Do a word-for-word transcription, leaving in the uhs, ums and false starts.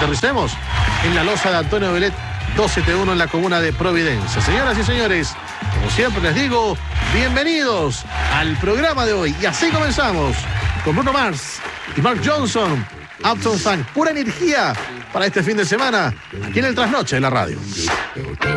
Aterricemos en la losa de Antonio Velet doscientos setenta y uno en la comuna de Providencia. Señoras y señores, como siempre les digo, bienvenidos al programa de hoy. Y así comenzamos con Bruno Mars y Mark Johnson, Uptown Funk. Pura energía para este fin de semana aquí en el Trasnoche de la radio.